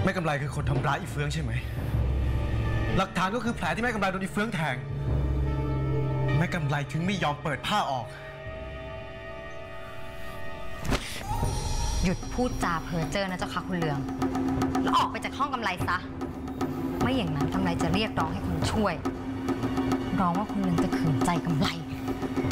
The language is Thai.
แม่กำไรคือคนทำร้ายอีเฟืองใช่ไหมหลักฐานก็คือแผลที่แม่กำไรโดนอีเฟืองแทงแม่กำไรถึงไม่ยอมเปิดผ้าออกหยุดพูดจาเพ้อเจ้อนะเจ้าค่ะคุณเรืองแล้วออกไปจากห้องกำไรซะไม่อย่างนั้นกำไรจะเรียกร้องให้คนช่วยร้องว่าคุณเรืองจะขืนใจกำไร